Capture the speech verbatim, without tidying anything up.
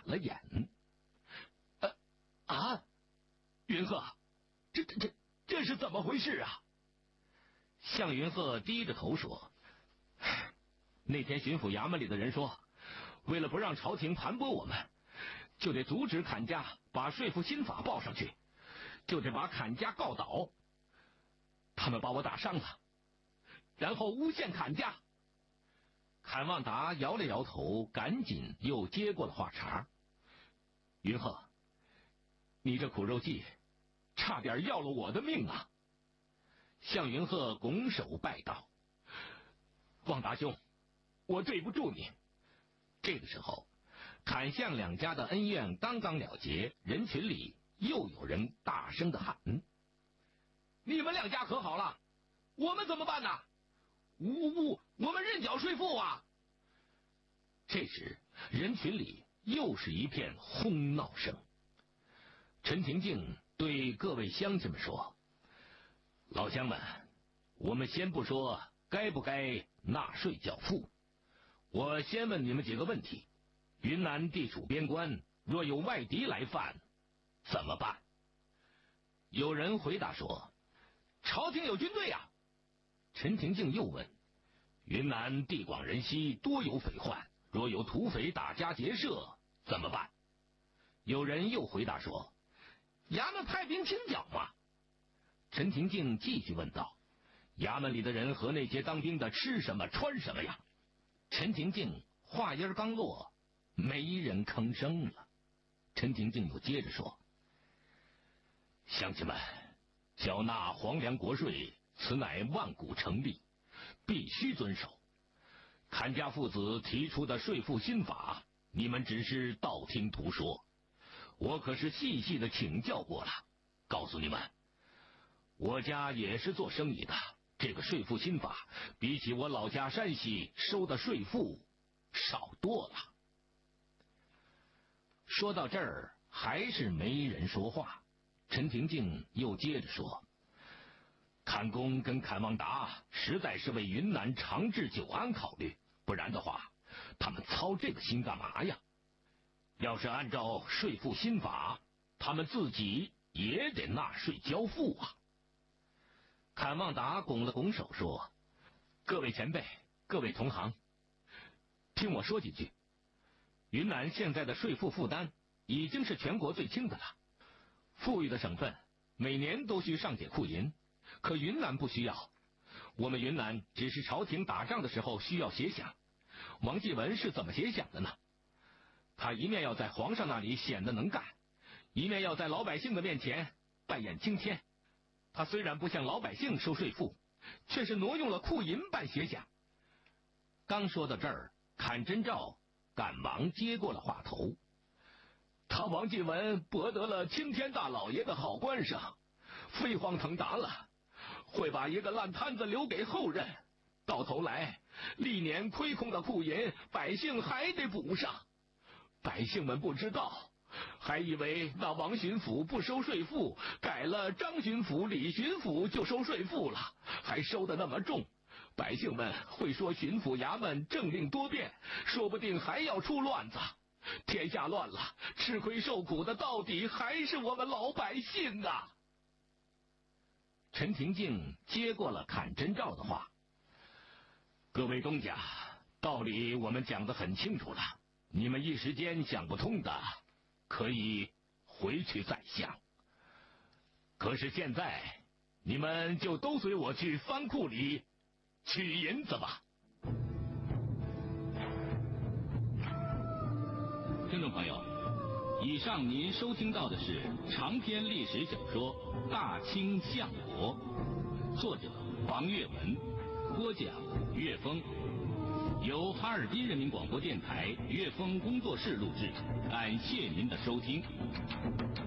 了眼。呃啊，云鹤，这这这这是怎么回事啊？向云鹤低着头说：“那天巡抚衙门里的人说，为了不让朝廷盘剥我们，就得阻止砍家把税赋新法报上去，就得把砍家告倒。他们把我打伤了，然后诬陷砍家。”坎旺达摇了摇头，赶紧又接过了话茬：“云鹤，你这苦肉计，差点要了我的命啊！”向云鹤拱手拜道：“旺达兄，我对不住你。”这个时候，坎向两家的恩怨刚刚了结，人群里又有人大声的喊：“你们两家和好了，我们怎么办呢？无不，我们认缴税赋啊！”这时，人群里又是一片哄闹声。陈廷敬对各位乡亲们说：“老乡们，我们先不说该不该纳税缴赋，我先问你们几个问题。云南地处边关，若有外敌来犯，怎么办？”有人回答说：“朝廷有军队啊。”陈廷敬又问：“云南地广人稀，多有匪患，若有土匪打家劫舍，怎么办？”有人又回答说：“衙门派兵清剿嘛。”陈廷敬继续问道：“衙门里的人和那些当兵的吃什么穿什么呀？”陈廷敬话音刚落，没人吭声了。陈廷敬又接着说：“乡亲们，缴纳皇粮国税，此乃万古成立，必须遵守。坎家父子提出的税赋新法，你们只是道听途说，我可是细细的请教过了，告诉你们，我家也是做生意的，这个税赋新法比起我老家山西收的税赋少多了。”说到这儿，还是没人说话。陈廷敬又接着说：“坎公跟坎旺达实在是为云南长治久安考虑，不然的话，他们操这个心干嘛呀？要是按照税赋新法，他们自己也得纳税交赋啊。”坎旺达拱了拱手说：“各位前辈，各位同行，听我说几句。云南现在的税赋负担已经是全国最轻的了，富裕的省份每年都需上缴库银，可云南不需要。我们云南只是朝廷打仗的时候需要协饷。王继文是怎么协饷的呢？他一面要在皇上那里显得能干，一面要在老百姓的面前扮演青天。他虽然不向老百姓收税赋，却是挪用了库银办协饷。”刚说到这儿，坎真照赶忙接过了话头：“他王继文博得了青天大老爷的好官声，飞黄腾达了，会把一个烂摊子留给后人，到头来历年亏空的库银，百姓还得补上。百姓们不知道，还以为那王巡抚不收税赋，改了张巡抚、李巡抚就收税赋了，还收得那么重。百姓们会说巡抚衙门政令多变，说不定还要出乱子。天下乱了，吃亏受苦的到底还是我们老百姓啊！”陈廷敬接过了坎真照的话：“各位东家，道理我们讲得很清楚了，你们一时间想不通的，可以回去再想。可是现在，你们就都随我去藩库里取银子吧。” 听众朋友，以上您收听到的是长篇历史小说《大清相国》，作者王岳文，播讲岳峰，由哈尔滨人民广播电台岳峰工作室录制，感谢您的收听。